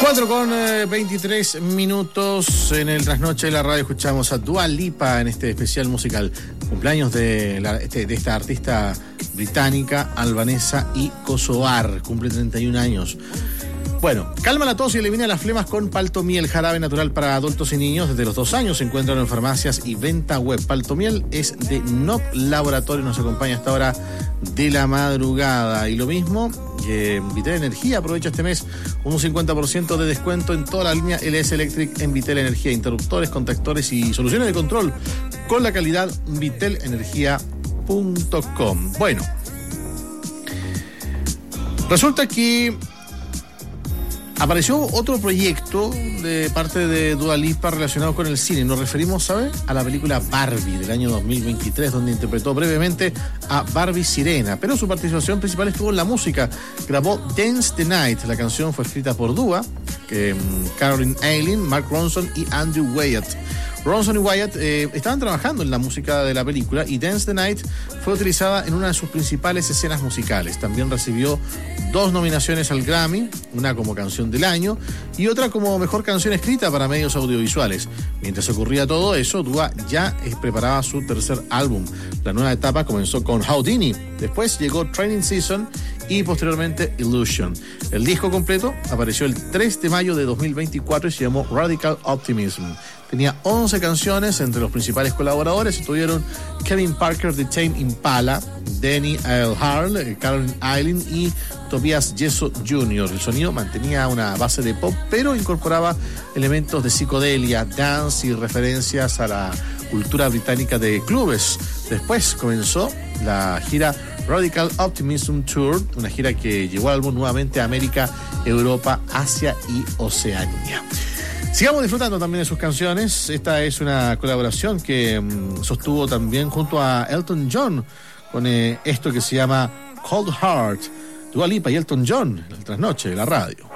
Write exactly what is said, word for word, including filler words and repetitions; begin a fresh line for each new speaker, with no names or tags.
cuatro con veintitrés minutos en el trasnoche de la radio. Escuchamos a Dua Lipa en este especial musical. Cumpleaños de, la, este, de esta artista británica, albanesa y kosovar. Cumple treinta y un años. Bueno, calma la tos y elimina las flemas con Paltomiel, jarabe natural para adultos y niños. Desde los dos años se encuentran en farmacias y venta web. Paltomiel es de N O C Laboratorio, nos acompaña hasta ahora de la madrugada. Y lo mismo, eh, Vitel Energía aprovecha este mes un cincuenta por ciento de descuento en toda la línea L S Electric en Vitel Energía. Interruptores, contactores y soluciones de control con la calidad vitel energía punto com. Bueno, resulta que apareció otro proyecto de parte de Dua Lipa relacionado con el cine. Nos referimos, ¿sabe?, a la película Barbie del año dos mil veintitrés, donde interpretó brevemente a Barbie Sirena, pero su participación principal estuvo en la música. Grabó Dance the Night. La canción fue escrita por Dua, que, Caroline Eileen, Mark Ronson y Andrew Wyatt. Ronson y Wyatt eh, estaban trabajando en la música de la película y Dance the Night fue utilizada en una de sus principales escenas musicales. También recibió dos nominaciones al Grammy, una como canción del año y otra como mejor canción escrita para medios audiovisuales. Mientras ocurría todo eso, Dua ya eh, preparaba su tercer álbum. La nueva etapa comenzó con Houdini, después llegó Training Season y posteriormente Illusion. El disco completo apareció el tres de mayo de dos mil veinticuatro y se llamó Radical Optimism. Tenía once canciones. Entre los principales colaboradores estuvieron Kevin Parker de Tame Impala, Danny Earl, Caroline Eileen y Tobias Yeso junior El sonido mantenía una base de pop, pero incorporaba elementos de psicodelia, dance y referencias a la cultura británica de clubes. Después comenzó la gira Radical Optimism Tour, una gira que llevó al álbum nuevamente a América, Europa, Asia y Oceanía. Sigamos disfrutando también de sus canciones. Esta es una colaboración que um, sostuvo también junto a Elton John con eh, esto que se llama Cold Heart. Dua Lipa y Elton John en el trasnoche de la radio.